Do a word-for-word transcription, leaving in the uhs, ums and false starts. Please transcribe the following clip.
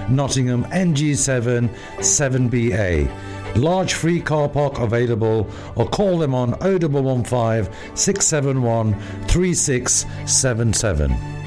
Nottingham N G seven seven B A. Large free car park available, or call them on oh one one five, six seven one, three six seven seven.